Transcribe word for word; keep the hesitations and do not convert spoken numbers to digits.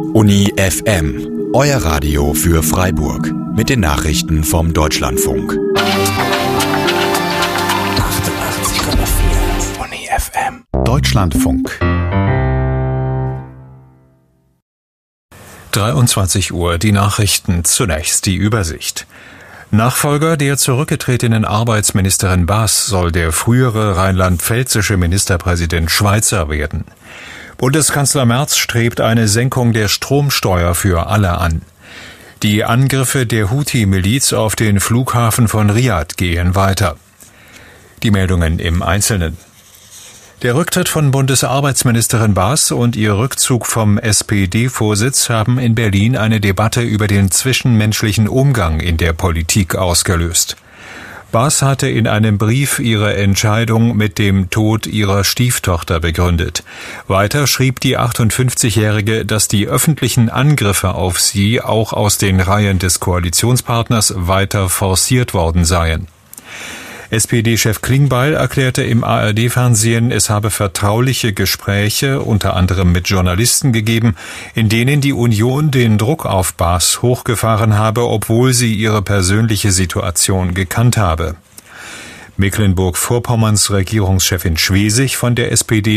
Uni F M, euer Radio für Freiburg. Mit den Nachrichten vom Deutschlandfunk. achtundachtzig Komma vier Uni F M. Deutschlandfunk. dreiundzwanzig Uhr, die Nachrichten, zunächst die Übersicht. Nachfolger der zurückgetretenen Arbeitsministerin Baas soll der frühere rheinland-pfälzische Ministerpräsident Schweizer werden. Bundeskanzler Merz strebt eine Senkung der Stromsteuer für alle an. Die Angriffe der Houthi-Miliz auf den Flughafen von Riad gehen weiter. Die Meldungen im Einzelnen. Der Rücktritt von Bundesarbeitsministerin Baas und ihr Rückzug vom S P D-Vorsitz haben in Berlin eine Debatte über den zwischenmenschlichen Umgang in der Politik ausgelöst. Baas hatte in einem Brief ihre Entscheidung mit dem Tod ihrer Stieftochter begründet. Weiter schrieb die achtundfünfzigjährige, dass die öffentlichen Angriffe auf sie auch aus den Reihen des Koalitionspartners weiter forciert worden seien. S P D-Chef Klingbeil erklärte im A R D-Fernsehen, es habe vertrauliche Gespräche, unter anderem mit Journalisten, gegeben, in denen die Union den Druck auf Baas hochgefahren habe, obwohl sie ihre persönliche Situation gekannt habe. Mecklenburg-Vorpommerns Regierungschefin Schwesig von der S P D